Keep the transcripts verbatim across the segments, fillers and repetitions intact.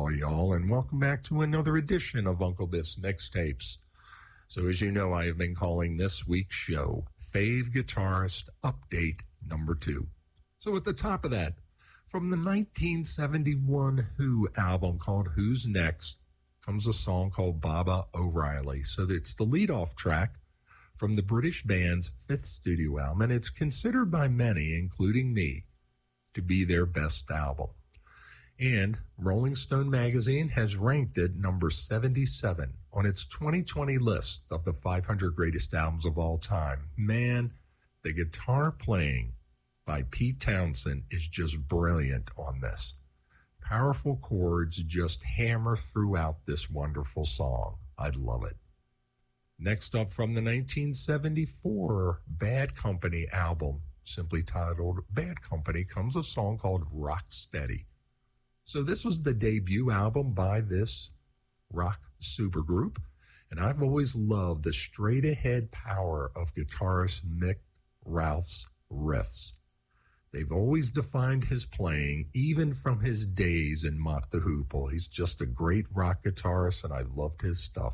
all y'all, and welcome back to another edition of Uncle Biff's Mixtapes. So as you know, I have been calling this week's show Fave Guitarist Update Number Two. So at the top of that, from the nineteen seventy-one Who album called Who's Next, comes a song called Baba O'Reilly. So it's the lead-off track from the British band's fifth studio album, and it's considered by many, including me, to be their best album. And Rolling Stone magazine has ranked it number seventy-seven on its twenty twenty list of the five hundred greatest albums of all time. Man, the guitar playing by Pete Townsend is just brilliant on this. Powerful chords just hammer throughout this wonderful song. I love it. Next up, from the nineteen seventy-four Bad Company album, simply titled Bad Company, comes a song called Rock Steady. So this was the debut album by this rock supergroup, and I've always loved the straight-ahead power of guitarist Mick Ralph's riffs. They've always defined his playing, even from his days in Mott the Hoople. He's just a great rock guitarist, and I've loved his stuff.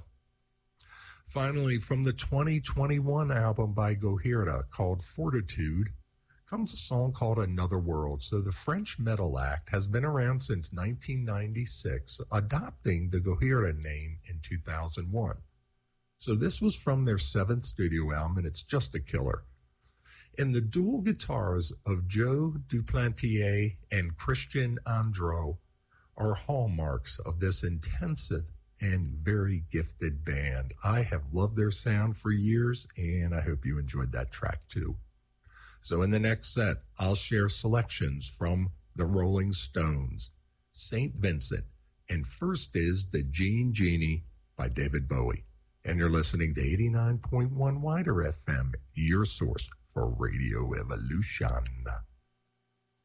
Finally, from the twenty twenty-one album by Gojira called Fortitude, comes a song called Another World. So the French metal act has been around since nineteen ninety-six, adopting the Gojira name in two thousand one. So this was from their seventh studio album, and it's just a killer. And the dual guitars of Joe Duplantier and Christian Andro are hallmarks of this intensive and very gifted band. I have loved their sound for years, and I hope you enjoyed that track too. So in the next set, I'll share selections from the Rolling Stones, Saint Vincent, and first is The Gene Genie by David Bowie. And you're listening to eighty-nine point one Wider F M, your source for Radio Evolution.